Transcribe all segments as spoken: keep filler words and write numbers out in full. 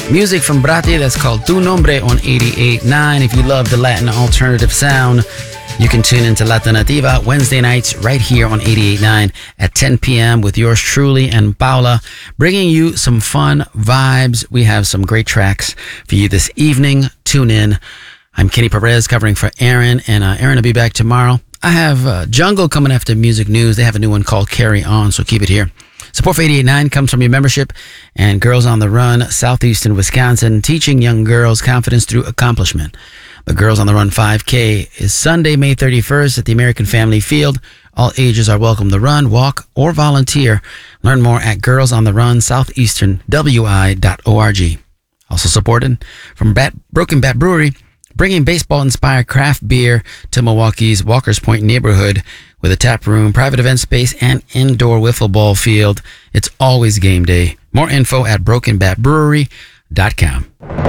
Music from Brati, that's called Tu Nombre on eighty-eight point nine. If you love the Latin alternative sound, you can tune into Latinativa Wednesday nights right here on eighty-eight point nine at ten p.m. with yours truly and Paula, bringing you some fun vibes. We have some great tracks for you this evening. Tune in. I'm Kenny Perez covering for Aaron, and uh, Aaron will be back tomorrow. I have uh, Jungle coming after music news. They have a new one called Carry On, so keep it here. Support for eighty-eight point nine comes from your membership and Girls on the Run, Southeastern Wisconsin, teaching young girls confidence through accomplishment. The Girls on the Run five K is Sunday, May thirty-first at the American Family Field. All ages are welcome to run, walk, or volunteer. Learn more at Girls on the Run, Southeastern W I dot org. Also supported from Bat, Broken Bat Brewery, bringing baseball-inspired craft beer to Milwaukee's Walker's Point neighborhood with a tap room, private event space, and indoor wiffle ball field. It's always game day. More info at broken bat brewery dot com.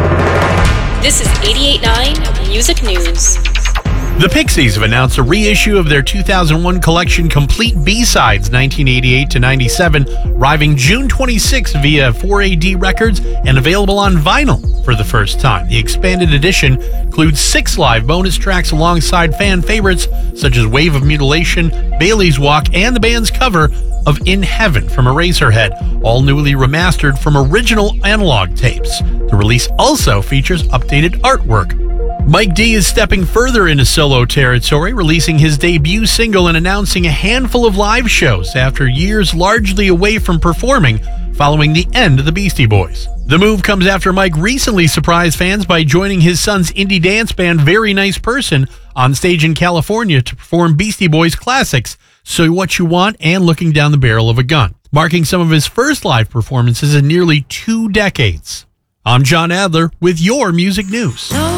This is eighty-eight point nine Music News. The Pixies have announced a reissue of their two thousand one collection Complete B-Sides nineteen eighty-eight to ninety-seven, arriving June twenty-sixth via four A D Records and available on vinyl for the first time. The expanded edition includes six live bonus tracks alongside fan favorites such as Wave of Mutilation, Bailey's Walk, and the band's cover of In Heaven from Eraserhead, all newly remastered from original analog tapes. The release also features updated artwork. Mike D is stepping further into solo territory, releasing his debut single and announcing a handful of live shows after years largely away from performing following the end of the Beastie Boys. The move comes after Mike recently surprised fans by joining his son's indie dance band Very Nice Person on stage in California to perform Beastie Boys classics So What You Want and Looking Down the Barrel of a Gun, marking some of his first live performances in nearly two decades. I'm John Adler with your music news.